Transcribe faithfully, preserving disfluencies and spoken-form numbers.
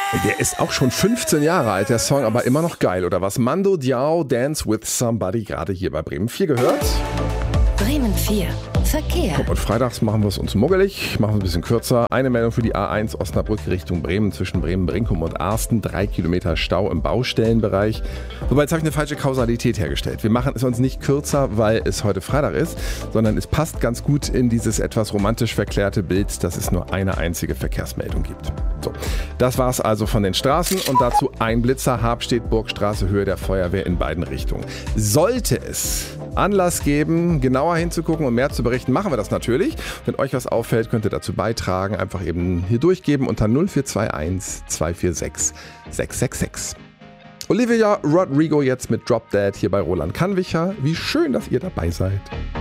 Der ist auch schon fünfzehn Jahre alt, der Song, aber immer noch geil, oder was? Mando Diao, Dance with Somebody, gerade hier bei Bremen vier gehört. Bremen vier, Verkehr. Und freitags machen wir es uns muggelig, machen es ein bisschen kürzer. Eine Meldung für die A eins Osnabrück Richtung Bremen zwischen Bremen-Brinkum und Arsten. Drei Kilometer Stau im Baustellenbereich. Wobei, jetzt habe ich eine falsche Kausalität hergestellt. Wir machen es uns nicht kürzer, weil es heute Freitag ist, sondern es passt ganz gut in dieses etwas romantisch verklärte Bild, dass es nur eine einzige Verkehrsmeldung gibt. So, das war's also von den Straßen und dazu ein Blitzer, Habstedt, Burgstraße, Höhe der Feuerwehr in beiden Richtungen. Sollte es Anlass geben, genauer hinzugucken und mehr zu berichten, machen wir das natürlich. Wenn euch was auffällt, könnt ihr dazu beitragen. Einfach eben hier durchgeben unter null vier zwei eins zwei vier sechs sechs sechs sechs. Olivia Rodrigo jetzt mit Drop Dead hier bei Roland Kannwicher. Wie schön, dass ihr dabei seid.